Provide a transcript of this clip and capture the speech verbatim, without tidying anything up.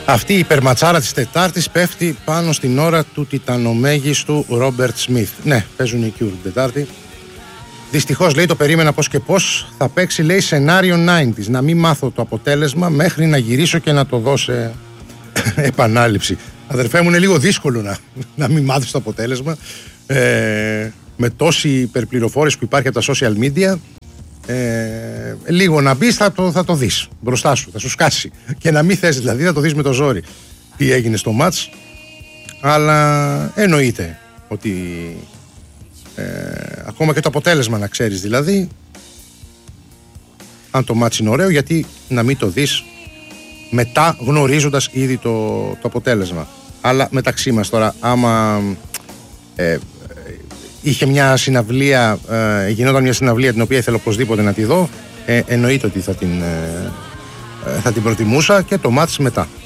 Αυτή η υπερματσάρα της Τετάρτης πέφτει πάνω στην ώρα του τιτανομέγιστου Ρόμπερτ Σμιθ. Ναι, παίζουν οι Cure την Τετάρτη. Δυστυχώς, λέει, το περίμενα πώς και πώς. Θα παίξει, λέει, σενάριο ενενήντα. Να μην μάθω το αποτέλεσμα μέχρι να γυρίσω και να το δω σε επανάληψη. Αδερφέ μου, είναι λίγο δύσκολο να, να μην μάθεις το αποτέλεσμα. Ε, με τόση υπερπληροφόρηση που υπάρχει από τα social media. Ε, λίγο να μπεις θα το, θα το δεις μπροστά σου, θα σου σκάσει. Και να μην θες, δηλαδή, να το δεις με το ζόρι τι έγινε στο μάτς. Αλλά εννοείται ότι ε, ακόμα και το αποτέλεσμα να ξέρεις, δηλαδή, αν το μάτς είναι ωραίο, γιατί να μην το δεις μετά γνωρίζοντας ήδη το, το αποτέλεσμα. Αλλά μεταξύ μας τώρα, άμα ε, είχε μια συναυλία, ε, γινόταν μια συναυλία την οποία ήθελα οπωσδήποτε να τη δω, ε, εννοείται ότι θα την, ε, θα την προτιμούσα και το μάτς μετά.